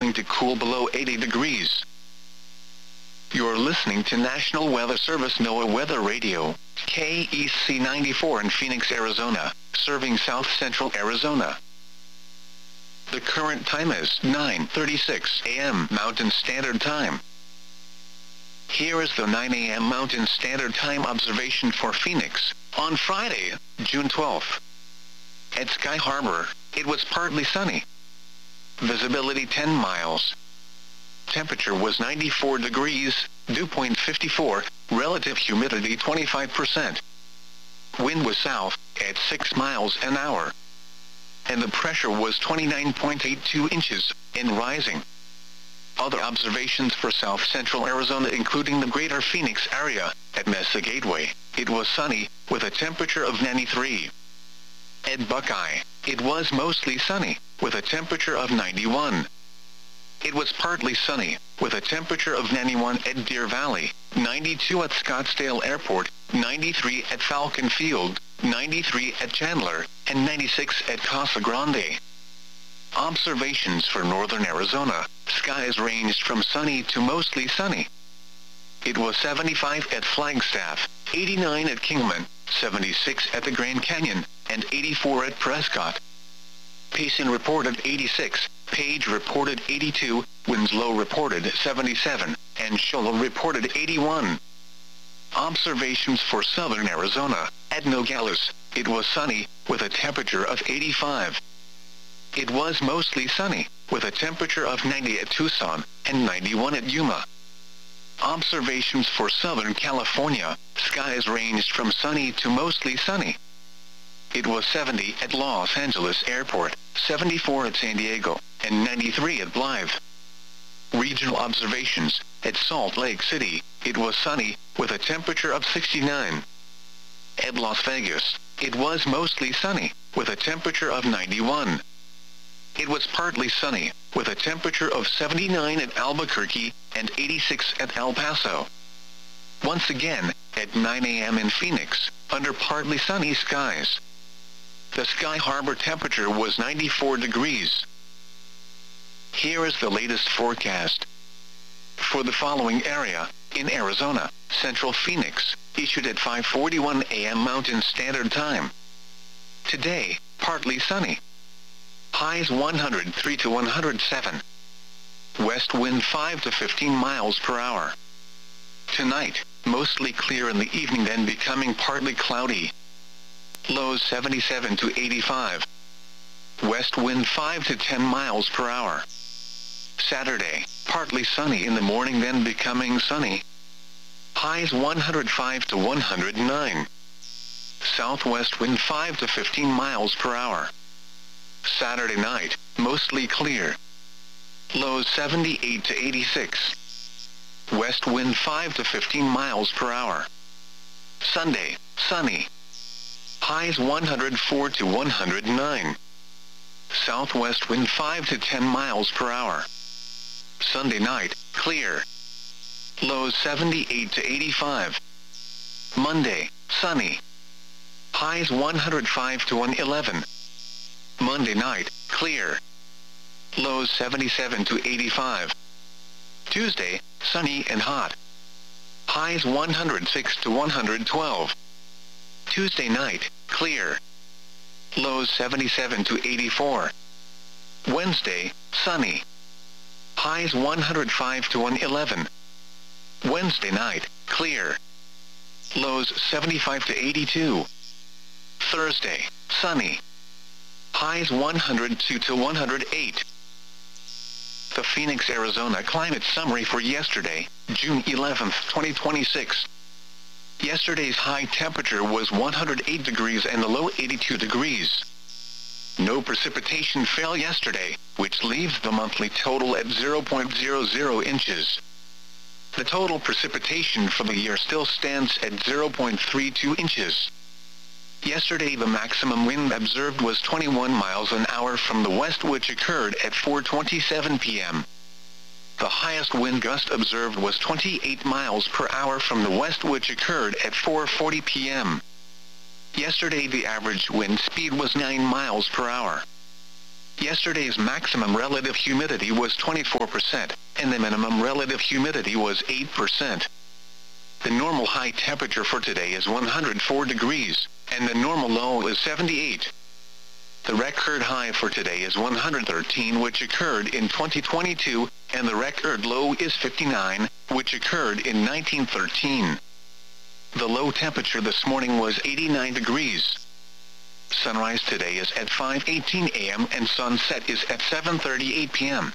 starting to cool below 80 degrees. You're listening to National Weather Service NOAA Weather Radio, KEC 94 in Phoenix, Arizona, serving south-central Arizona. The current time is 9:36 a.m. Mountain Standard Time. Here is the 9 a.m. Mountain Standard Time observation for Phoenix, on Friday, June 12th. At Sky Harbor, it was partly sunny. Visibility 10 miles. Temperature was 94 degrees, dew point 54, relative humidity 25%. Wind was south, at 6 miles an hour. And the pressure was 29.82 inches, and rising. Other observations for south-central Arizona including the greater Phoenix area, at Mesa Gateway, it was sunny, with a temperature of 93. At Buckeye, it was mostly sunny, with a temperature of 91. It was partly sunny, with a temperature of 91 at Deer Valley, 92 at Scottsdale Airport, 93 at Falcon Field, 93 at Chandler, and 96 at Casa Grande. Observations for northern Arizona, skies ranged from sunny to mostly sunny. It was 75 at Flagstaff, 89 at Kingman, 76 at the Grand Canyon, and 84 at Prescott. Payson reported 86, Page reported 82, Winslow reported 77, and Shola reported 81. Observations for southern Arizona, at Nogales, it was sunny, with a temperature of 85. It was mostly sunny, with a temperature of 90 at Tucson, and 91 at Yuma. Observations for southern California, skies ranged from sunny to mostly sunny. It was 70 at Los Angeles Airport, 74 at San Diego, and 93 at Blythe. Regional observations, at Salt Lake City, it was sunny, with a temperature of 69. At Las Vegas, it was mostly sunny, with a temperature of 91. It was partly sunny, with a temperature of 79 at Albuquerque, and 86 at El Paso. Once again, at 9 a.m. in Phoenix, under partly sunny skies. The Sky Harbor temperature was 94 degrees. Here is the latest forecast. For the following area, in Arizona, Central Phoenix, issued at 5:41 a.m. Mountain Standard Time. Today, partly sunny. Highs 103 to 107. West wind 5 to 15 miles per hour. Tonight, mostly clear in the evening then becoming partly cloudy. Lows 77 to 85. West wind 5 to 10 miles per hour. Saturday, partly sunny in the morning then becoming sunny. Highs 105 to 109. Southwest wind 5 to 15 miles per hour. Saturday night, mostly clear. Lows 78 to 86. West wind 5 to 15 miles per hour. Sunday, sunny. Highs 104 to 109. Southwest wind 5 to 10 miles per hour. Sunday night, clear. Lows 78 to 85. Monday, sunny. Highs 105 to 111. Monday night, clear. Lows 77 to 85. Tuesday, sunny and hot. Highs 106 to 112. Tuesday night, clear. Lows 77 to 84. Wednesday, sunny. Highs 105 to 111. Wednesday night, clear. Lows 75 to 82. Thursday, sunny. Highs 102 to 108. The Phoenix, Arizona climate summary for yesterday, June 11, 2026. Yesterday's high temperature was 108 degrees and the low 82 degrees. No precipitation fell yesterday, which leaves the monthly total at 0.00 inches. The total precipitation for the year still stands at 0.32 inches. Yesterday the maximum wind observed was 21 miles an hour from the west, which occurred at 4:27 p.m. The highest wind gust observed was 28 miles per hour from the west, which occurred at 4:40 p.m. Yesterday the average wind speed was 9 miles per hour. Yesterday's maximum relative humidity was 24%, and the minimum relative humidity was 8%. The normal high temperature for today is 104 degrees, and the normal low is 78. The record high for today is 113, which occurred in 2022, and the record low is 59, which occurred in 1913. The low temperature this morning was 89 degrees. Sunrise today is at 5:18 a.m. and sunset is at 7:38 p.m.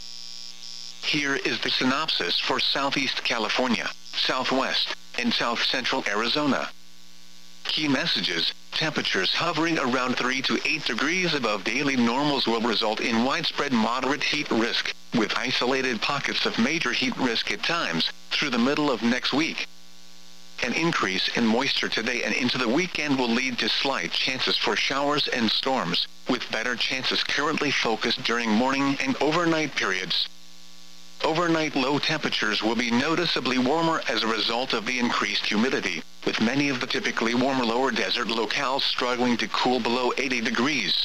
Here is the synopsis for Southeast California, Southwest, and South Central Arizona. Key messages: temperatures hovering around 3 to 8 degrees above daily normals will result in widespread moderate heat risk, with isolated pockets of major heat risk at times, through the middle of next week. An increase in moisture today and into the weekend will lead to slight chances for showers and storms, with better chances currently focused during morning and overnight periods. Overnight low temperatures will be noticeably warmer as a result of the increased humidity, with many of the typically warmer lower desert locales struggling to cool below 80 degrees.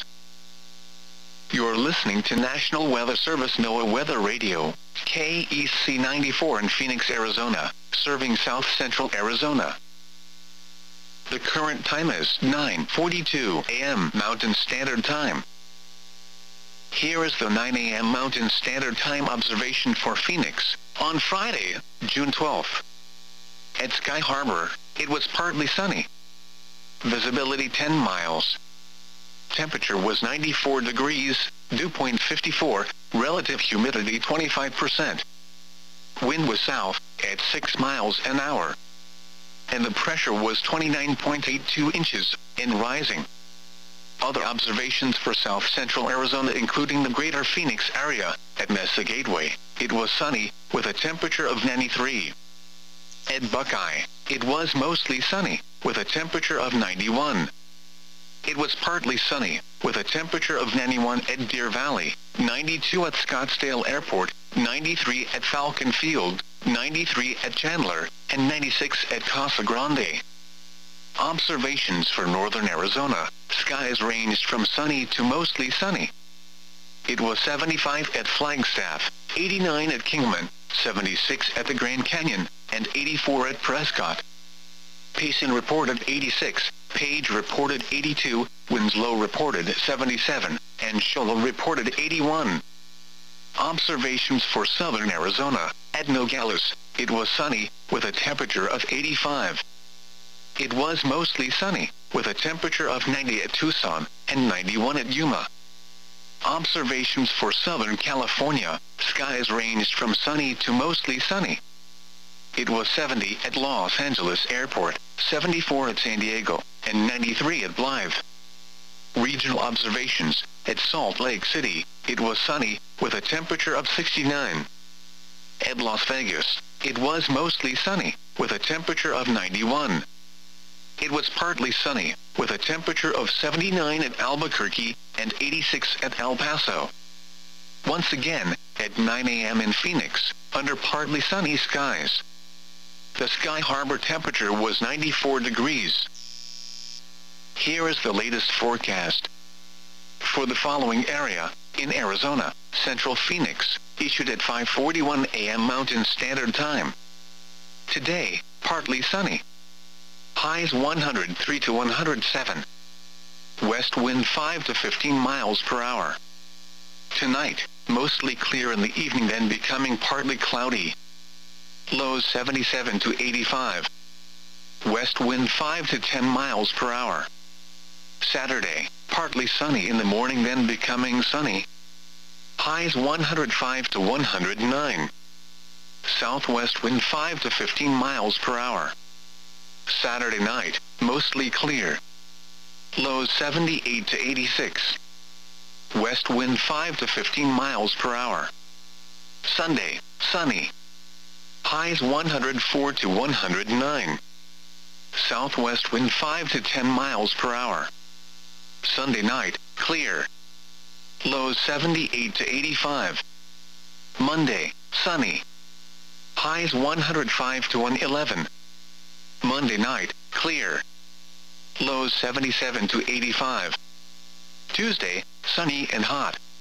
You're listening to National Weather Service NOAA Weather Radio, KEC 94 in Phoenix, Arizona, serving South Central Arizona. The current time is 9:42 a.m. Mountain Standard Time. Here is the 9 a.m. Mountain Standard Time observation for Phoenix, on Friday, June 12th. At Sky Harbor, it was partly sunny. Visibility 10 miles. Temperature was 94 degrees, dew point 54, relative humidity 25%. Wind was south, at 6 miles an hour. And the pressure was 29.82 inches, and rising. Other observations for South Central Arizona including the greater Phoenix area, at Mesa Gateway, it was sunny, with a temperature of 93. At Buckeye, it was mostly sunny, with a temperature of 91. It was partly sunny, with a temperature of 91 at Deer Valley, 92 at Scottsdale Airport, 93 at Falcon Field, 93 at Chandler, and 96 at Casa Grande. Observations for northern Arizona: skies ranged from sunny to mostly sunny. It was 75 at Flagstaff, 89 at Kingman, 76 at the Grand Canyon, and 84 at Prescott. Payson reported 86, Page reported 82, Winslow reported 77, and Shola reported 81. Observations for southern Arizona: at Nogales, it was sunny, with a temperature of 85. It was mostly sunny, with a temperature of 90 at Tucson, and 91 at Yuma. Observations for Southern California: skies ranged from sunny to mostly sunny. It was 70 at Los Angeles Airport, 74 at San Diego, and 93 at Blythe. Regional observations: at Salt Lake City, it was sunny, with a temperature of 69. At Las Vegas, it was mostly sunny, with a temperature of 91. It was partly sunny, with a temperature of 79 at Albuquerque, and 86 at El Paso. Once again, at 9 a.m. in Phoenix, under partly sunny skies. The Sky Harbor temperature was 94 degrees. Here is the latest forecast. For the following area, in Arizona, Central Phoenix, issued at 5:41 a.m. Mountain Standard Time. Today, partly sunny. Highs 103 to 107. West wind 5 to 15 miles per hour. Tonight, mostly clear in the evening, then becoming partly cloudy. Lows 77 to 85. West wind 5 to 10 miles per hour. Saturday, partly sunny in the morning, then becoming sunny. Highs 105 to 109. Southwest wind 5 to 15 miles per hour. Saturday night, mostly clear. Lows 78 to 86. West wind 5 to 15 miles per hour. Sunday, sunny. Highs 104 to 109. Southwest wind 5 to 10 miles per hour. Sunday night, clear. Lows 78 to 85. Monday, sunny. Highs 105 to 111. Monday night, clear. Lows 77 to 85. Tuesday, sunny and hot.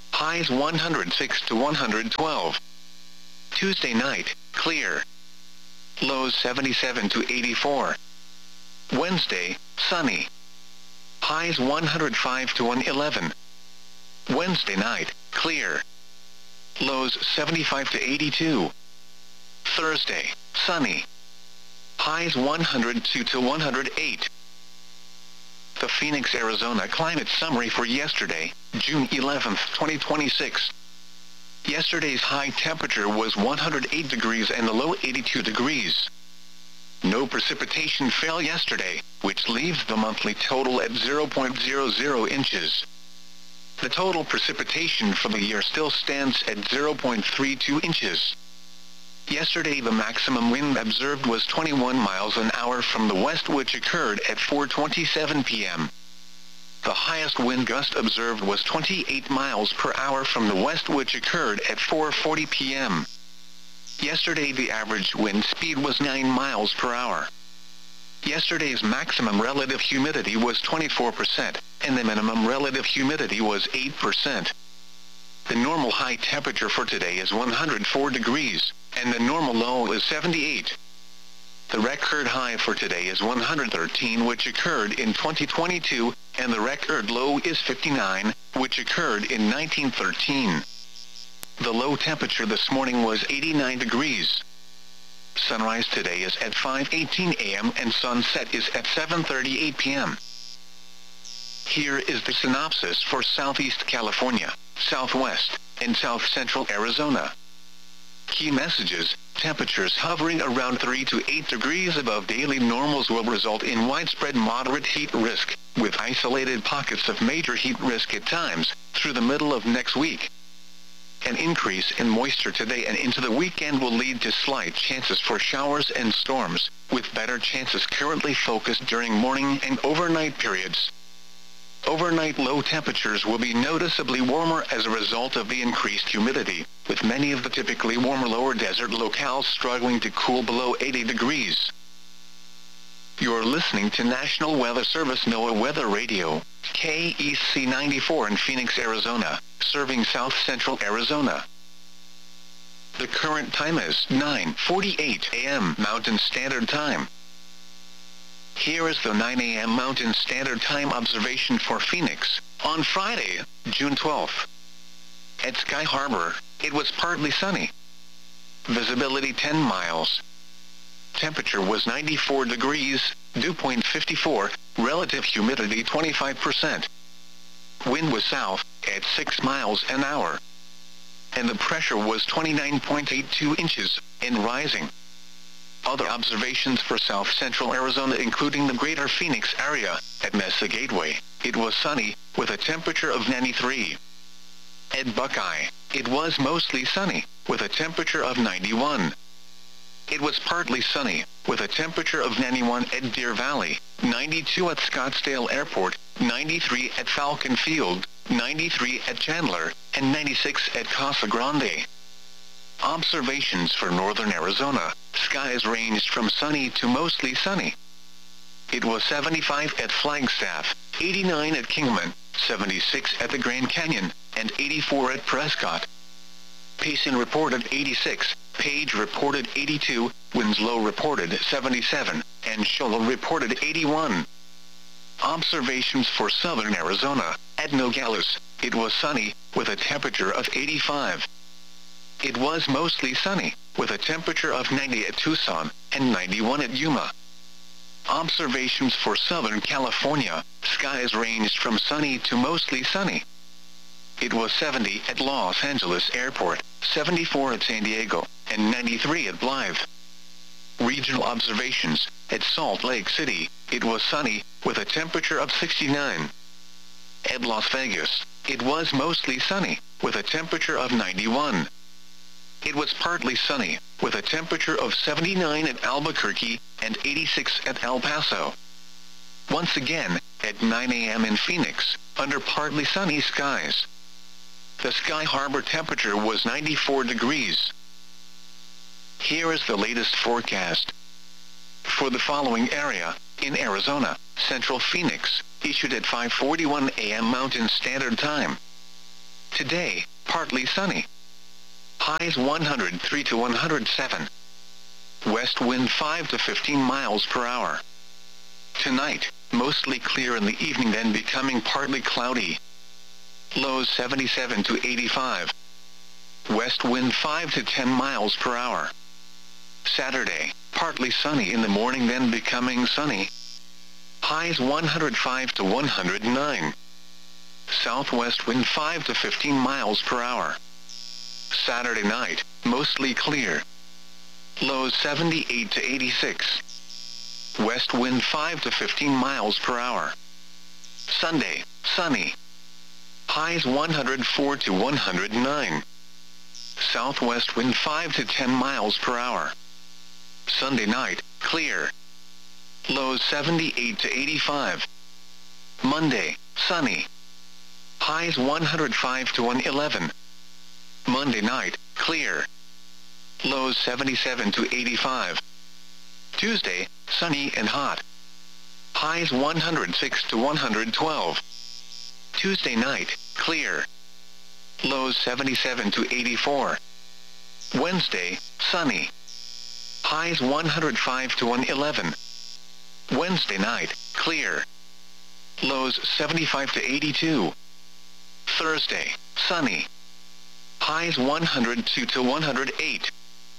Highs 106 to 112. Tuesday night, clear. Lows 77 to 84. Wednesday, sunny. Highs 105 to 111. Wednesday night, clear. Lows 75 to 82. Thursday, sunny. Highs 102 to 108. The Phoenix, Arizona climate summary for yesterday, June 11, 2026. Yesterday's high temperature was 108 degrees and the low 82 degrees. No precipitation fell yesterday, which leaves the monthly total at 0.00 inches. The total precipitation for the year still stands at 0.32 inches. Yesterday the maximum wind observed was 21 miles an hour from the west, which occurred at 4:27 p.m. The highest wind gust observed was 28 miles per hour from the west, which occurred at 4:40 p.m. Yesterday the average wind speed was 9 miles per hour. Yesterday's maximum relative humidity was 24%, and the minimum relative humidity was 8%. The normal high temperature for today is 104 degrees, and the normal low is 78. The record high for today is 113, which occurred in 2022, and the record low is 59, which occurred in 1913. The low temperature this morning was 89 degrees. Sunrise today is at 5:18 a.m. and sunset is at 7:38 p.m. Here is the synopsis for Southeast California, Southwest, and South Central Arizona. Key messages: temperatures hovering around 3 to 8 degrees above daily normals will result in widespread moderate heat risk, with isolated pockets of major heat risk at times, through the middle of next week. An increase in moisture today and into the weekend will lead to slight chances for showers and storms, with better chances currently focused during morning and overnight periods. Overnight low temperatures will be noticeably warmer as a result of the increased humidity, with many of the typically warmer lower desert locales struggling to cool below 80 degrees. You're listening to National Weather Service NOAA Weather Radio, KEC 94 in Phoenix, Arizona, serving South Central Arizona. The current time is 9:48 a.m. Mountain Standard Time. Here is the 9 a.m. Mountain Standard Time observation for Phoenix, on Friday, June 12th. At Sky Harbor, it was partly sunny. Visibility 10 miles. Temperature was 94 degrees, dew point 54, relative humidity 25%. Wind was south, at 6 miles an hour. And the pressure was 29.82 inches, and rising. Other observations for South Central Arizona, including the greater Phoenix area, at Mesa Gateway, it was sunny, with a temperature of 93. At Buckeye, it was mostly sunny, with a temperature of 91. It was partly sunny, with a temperature of 91 at Deer Valley, 92 at Scottsdale Airport, 93 at Falcon Field, 93 at Chandler, and 96 at Casa Grande. Observations for northern Arizona: skies ranged from sunny to mostly sunny. It was 75 at Flagstaff, 89 at Kingman, 76 at the Grand Canyon, and 84 at Prescott. Payson reported 86, Page reported 82, Winslow reported 77, and Shola reported 81. Observations for southern Arizona: at Nogales, it was sunny, with a temperature of 85. It was mostly sunny, with a temperature of 90 at Tucson, and 91 at Yuma. Observations for Southern California: skies ranged from sunny to mostly sunny. It was 70 at Los Angeles Airport, 74 at San Diego, and 93 at Blythe. Regional observations: at Salt Lake City, it was sunny, with a temperature of 69. At Las Vegas, it was mostly sunny, with a temperature of 91. It was partly sunny, with a temperature of 79 at Albuquerque, and 86 at El Paso. Once again, at 9 a.m. in Phoenix, under partly sunny skies. The Sky Harbor temperature was 94 degrees. Here is the latest forecast. For the following area, in Arizona, Central Phoenix, issued at 5:41 a.m. Mountain Standard Time. Today, partly sunny. Highs 103 to 107. West wind 5 to 15 miles per hour. Tonight, mostly clear in the evening, then becoming partly cloudy. Lows 77 to 85. West wind 5 to 10 miles per hour. Saturday, partly sunny in the morning, then becoming sunny. Highs 105 to 109. Southwest wind 5 to 15 miles per hour. Saturday night, mostly clear. Lows 78 to 86. West wind 5 to 15 miles per hour. Sunday, sunny. Highs 104 to 109. Southwest wind 5 to 10 miles per hour. Sunday night, clear. Lows 78 to 85. Monday, sunny. Highs 105 to 111. Monday night, clear. Lows 77 to 85. Tuesday, sunny and hot. Highs 106 to 112. Tuesday night, clear. Lows 77 to 84. Wednesday, sunny. Highs 105 to 111. Wednesday night, clear. Lows 75 to 82. Thursday, sunny. Highs 102 to 108.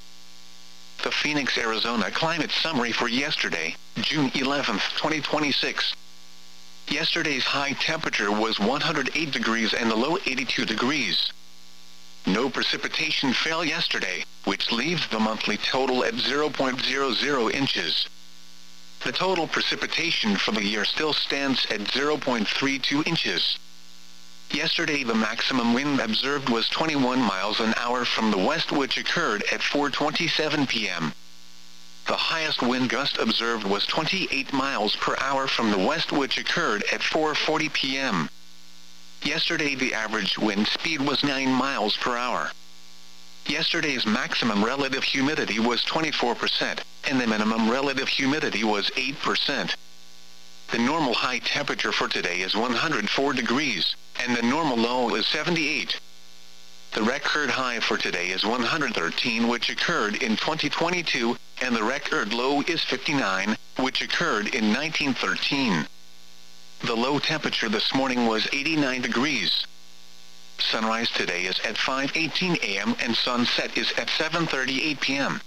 The Phoenix, Arizona climate summary for yesterday, June 11, 2026. Yesterday's high temperature was 108 degrees and the low 82 degrees. No precipitation fell yesterday, which leaves the monthly total at 0.00 inches. The total precipitation for the year still stands at 0.32 inches. Yesterday the maximum wind observed was 21 miles an hour from the west, which occurred at 4:27 p.m. The highest wind gust observed was 28 miles per hour from the west, which occurred at 4:40 p.m. Yesterday the average wind speed was 9 miles per hour. Yesterday's maximum relative humidity was 24%, and the minimum relative humidity was 8%. The normal high temperature for today is 104 degrees, and the normal low is 78. The record high for today is 113, which occurred in 2022, and the record low is 59, which occurred in 1913. The low temperature this morning was 89 degrees. Sunrise today is at 5:18 a.m. and sunset is at 7:38 p.m.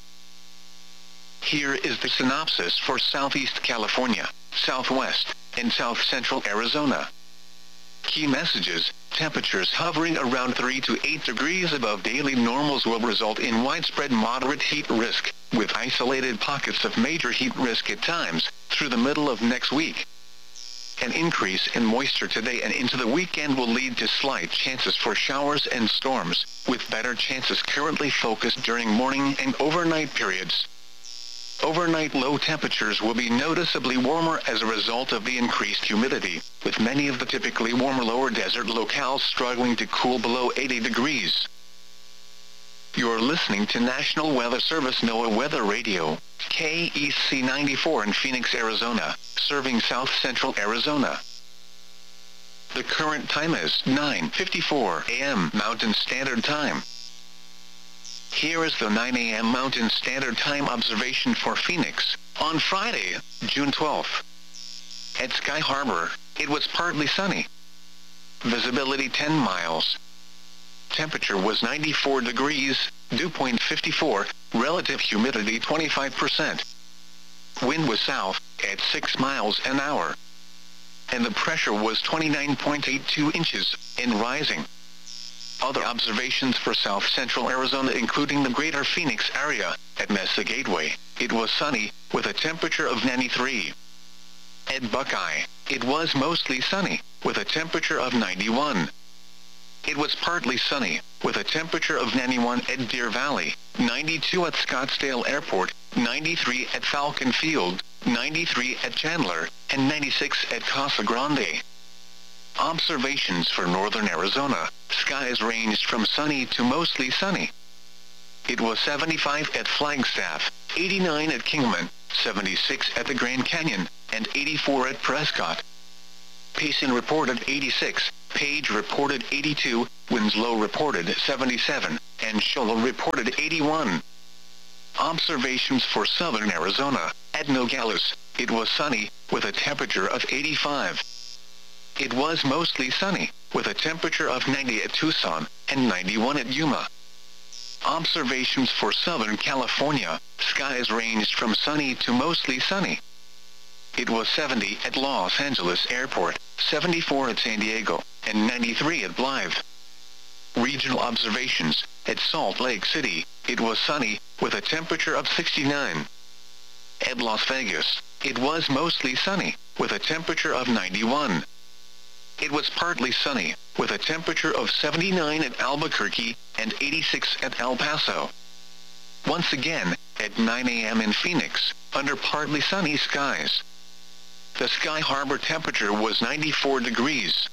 Here is the synopsis for Southeast California, Southwest, and South Central Arizona. Key messages: temperatures hovering around 3 to 8 degrees above daily normals will result in widespread moderate heat risk, with isolated pockets of major heat risk at times, through the middle of next week. An increase in moisture today and into the weekend will lead to slight chances for showers and storms, with better chances currently focused during morning and overnight periods. Overnight low temperatures will be noticeably warmer as a result of the increased humidity, with many of the typically warmer lower desert locales struggling to cool below 80 degrees. You're listening to National Weather Service NOAA Weather Radio, KEC 94 in Phoenix, Arizona, serving South Central Arizona. The current time is 9:54 a.m. Mountain Standard Time. Here is the 9 a.m. Mountain Standard Time observation for Phoenix, on Friday, June 12th. At Sky Harbor, it was partly sunny. Visibility 10 miles. Temperature was 94 degrees, dew point 54, relative humidity 25%. Wind was south, at 6 miles an hour. And the pressure was 29.82 inches, and rising. Other observations for South Central Arizona, including the greater Phoenix area, at Mesa Gateway, it was sunny, with a temperature of 93. At Buckeye, it was mostly sunny, with a temperature of 91. It was partly sunny, with a temperature of 91 at Deer Valley, 92 at Scottsdale Airport, 93 at Falcon Field, 93 at Chandler, and 96 at Casa Grande. Observations for northern Arizona: skies ranged from sunny to mostly sunny. It was 75 at Flagstaff, 89 at Kingman, 76 at the Grand Canyon, and 84 at Prescott. Payson reported 86, Page reported 82, Winslow reported 77, and Shola reported 81. Observations for southern Arizona. At Nogales, it was sunny, with a temperature of 85. It was mostly sunny, with a temperature of 90 at Tucson, and 91 at Yuma. Observations for Southern California. Skies ranged from sunny to mostly sunny. It was 70 at Los Angeles Airport, 74 at San Diego, and 93 at Blythe. Regional observations. At Salt Lake City, it was sunny, with a temperature of 69. At Las Vegas, it was mostly sunny, with a temperature of 91. It was partly sunny, with a temperature of 79 at Albuquerque, and 86 at El Paso. Once again, at 9 a.m. in Phoenix, under partly sunny skies. The Sky Harbor temperature was 94 degrees.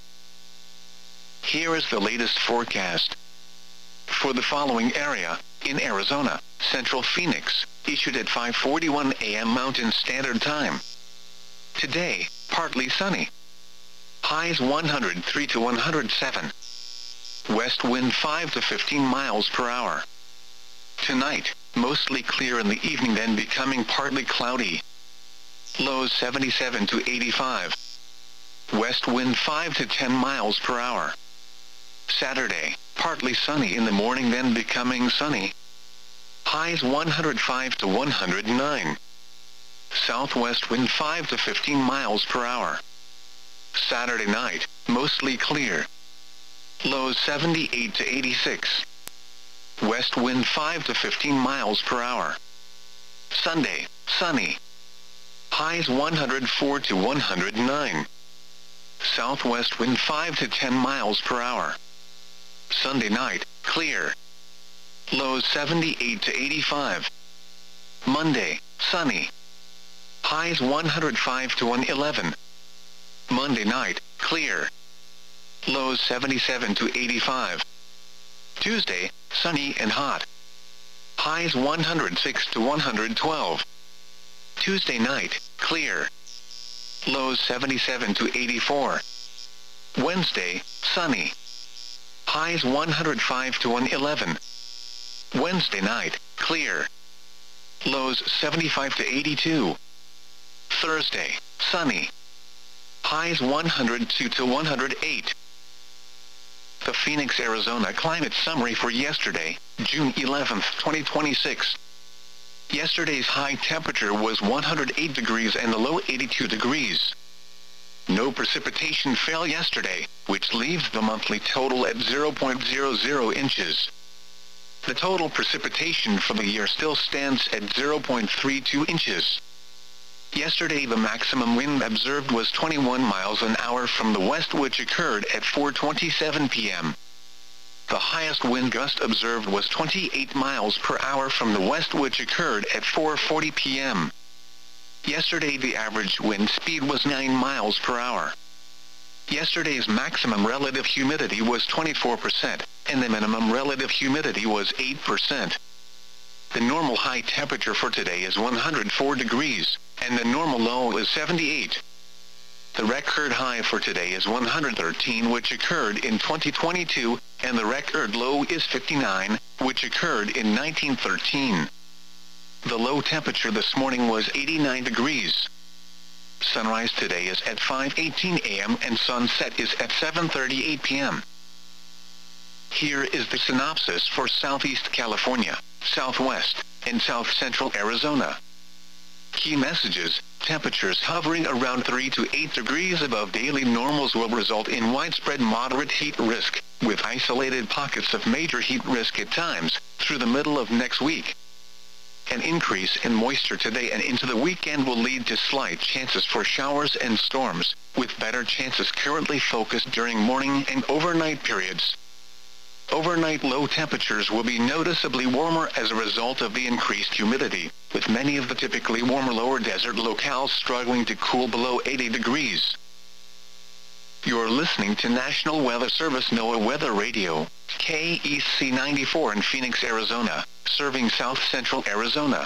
Here is the latest forecast. For the following area, in Arizona, Central Phoenix, issued at 5:41 a.m. Mountain Standard Time. Today, partly sunny. Highs 103 to 107. West wind 5 to 15 miles per hour. Tonight, mostly clear in the evening, then becoming partly cloudy. Lows 77 to 85. West wind 5 to 10 miles per hour. Saturday, partly sunny in the morning, then becoming sunny. Highs 105 to 109. Southwest wind 5 to 15 miles per hour. Saturday night, mostly clear. Lows 78 to 86. West wind 5 to 15 miles per hour. Sunday, sunny. Highs 104 to 109. Southwest wind 5 to 10 miles per hour. Sunday night, clear. Lows 78 to 85. Monday, sunny. Highs 105 to 111. Monday night, clear. Lows 77 to 85. Tuesday, sunny and hot. Highs 106 to 112. Tuesday night, clear. Lows 77 to 84. Wednesday, sunny. Highs 105 to 111. Wednesday night, clear. Lows 75 to 82. Thursday, sunny. Highs 102 to 108. The Phoenix, Arizona climate summary for yesterday, June 11, 2026. Yesterday's high temperature was 108 degrees and the low 82 degrees. No precipitation fell yesterday, which leaves the monthly total at 0.00 inches. The total precipitation for the year still stands at 0.32 inches. Yesterday the maximum wind observed was 21 miles an hour from the west, which occurred at 4:27 p.m. The highest wind gust observed was 28 miles per hour from the west, which occurred at 4:40 p.m. Yesterday the average wind speed was 9 miles per hour. Yesterday's maximum relative humidity was 24%, and the minimum relative humidity was 8%. The normal high temperature for today is 104 degrees, and the normal low is 78. The record high for today is 113, which occurred in 2022, and the record low is 59, which occurred in 1913. The low temperature this morning was 89 degrees. Sunrise today is at 5:18 a.m. and sunset is at 7:38 p.m. Here is the synopsis for Southeast California, Southwest, and South Central Arizona. Key messages: temperatures hovering around 3 to 8 degrees above daily normals will result in widespread moderate heat risk, with isolated pockets of major heat risk at times, through the middle of next week. An increase in moisture today and into the weekend will lead to slight chances for showers and storms, with better chances currently focused during morning and overnight periods. Overnight low temperatures will be noticeably warmer as a result of the increased humidity, with many of the typically warmer lower desert locales struggling to cool below 80 degrees. You're listening to National Weather Service NOAA Weather Radio, KEC 94 in Phoenix, Arizona, serving South Central Arizona.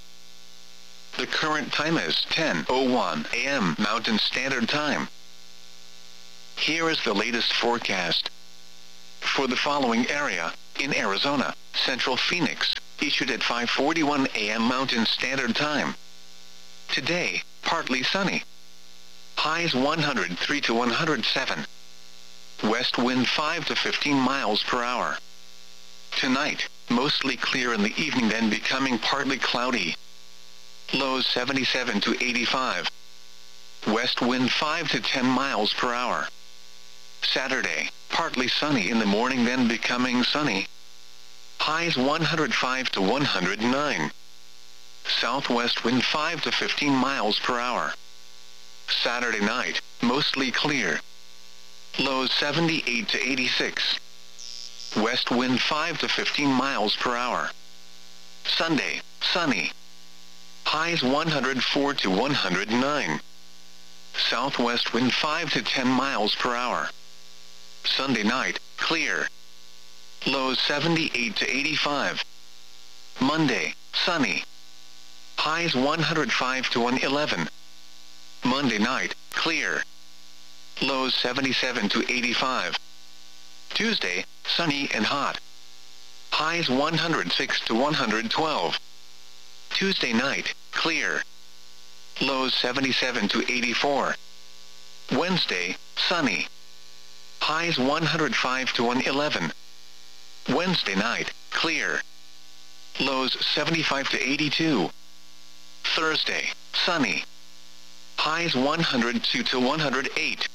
The current time is 10:01 a.m. Mountain Standard Time. Here is the latest forecast. For the following area, in Arizona, Central Phoenix, issued at 5:41 a.m. Mountain Standard Time. Today, partly sunny. Highs 103 to 107. West wind 5 to 15 miles per hour. Tonight, mostly clear in the evening, then becoming partly cloudy. Lows 77 to 85. West wind 5 to 10 miles per hour. Saturday, partly sunny in the morning, then becoming sunny. Highs 105 to 109. Southwest wind 5 to 15 miles per hour. Saturday night, mostly clear. Lows 78 to 86. West wind 5 to 15 miles per hour. Sunday, sunny. Highs 104 to 109. Southwest wind 5 to 10 miles per hour. Sunday night, clear. Lows 78 to 85. Monday, sunny. Highs 105 to 111. Monday night, clear. Lows 77 to 85. Tuesday, sunny and hot. Highs 106 to 112. Tuesday night, clear. Lows 77 to 84. Wednesday, sunny. Highs 105 to 111. Wednesday night, clear. Lows 75 to 82. Thursday, sunny. Highs 102 to 108.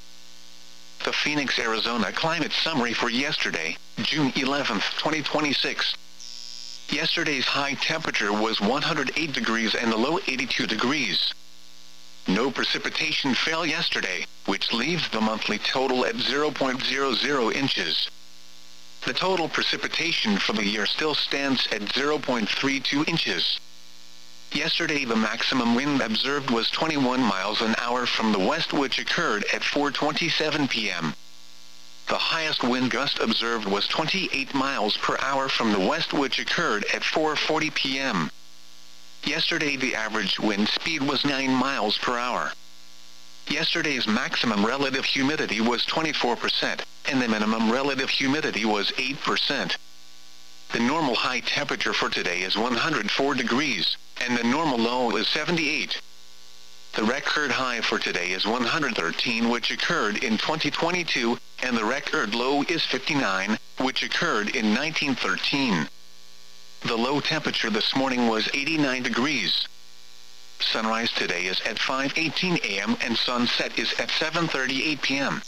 The Phoenix, Arizona climate summary for yesterday, June 11, 2026. Yesterday's high temperature was 108 degrees and the low 82 degrees. No precipitation fell yesterday, which leaves the monthly total at 0.00 inches. The total precipitation for the year still stands at 0.32 inches. Yesterday the maximum wind observed was 21 miles an hour from the west, which occurred at 4:27 p.m. The highest wind gust observed was 28 miles per hour from the west, which occurred at 4:40 p.m. Yesterday the average wind speed was 9 miles per hour. Yesterday's maximum relative humidity was 24%, and the minimum relative humidity was 8%. The normal high temperature for today is 104 degrees, and the normal low is 78. The record high for today is 113, which occurred in 2022, and the record low is 59, which occurred in 1913. The low temperature this morning was 89 degrees. Sunrise today is at 5:18 a.m. and sunset is at 7:38 p.m.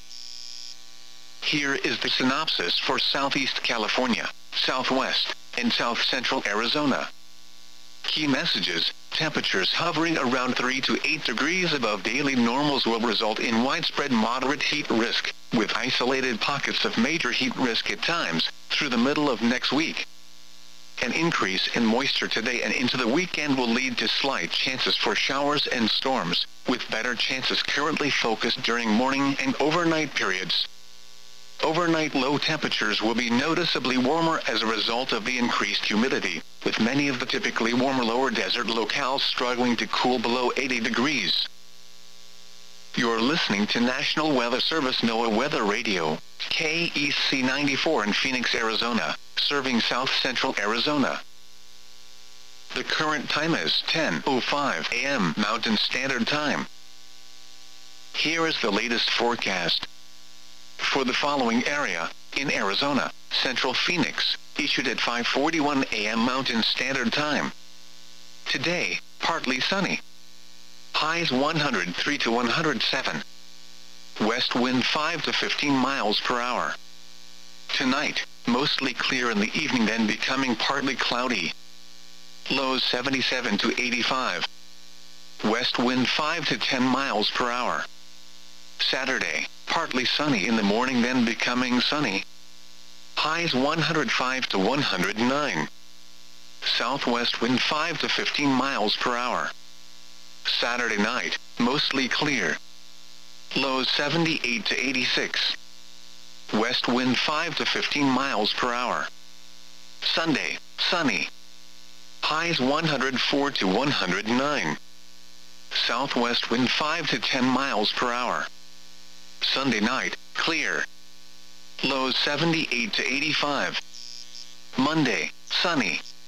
Here is the synopsis for Southeast California, Southwest, and South Central Arizona. Key messages: temperatures hovering around 3 to 8 degrees above daily normals will result in widespread moderate heat risk, with isolated pockets of major heat risk at times, through the middle of next week. An increase in moisture today and into the weekend will lead to slight chances for showers and storms, with better chances currently focused during morning and overnight periods. Overnight low temperatures will be noticeably warmer as a result of the increased humidity, with many of the typically warmer lower desert locales struggling to cool below 80 degrees. You're listening to National Weather Service NOAA Weather Radio, KEC 94 in Phoenix, Arizona, serving South Central Arizona. The current time is 10:05 a.m. Mountain Standard Time. Here is the latest forecast. For the following area, in Arizona, Central Phoenix, issued at 5:41 a.m. Mountain Standard Time. Today, partly sunny. Highs 103 to 107. West wind 5 to 15 miles per hour. Tonight, mostly clear in the evening, then becoming partly cloudy. Lows 77 to 85. West wind 5 to 10 miles per hour. Saturday, partly sunny in the morning, then becoming sunny. Highs 105 to 109. Southwest wind 5 to 15 miles per hour. Saturday night, mostly clear. Lows 78 to 86. West wind 5 to 15 miles per hour. Sunday, sunny. Highs 104 to 109. Southwest wind 5 to 10 miles per hour. Sunday night, clear. Lows 78 to 85. Monday, sunny.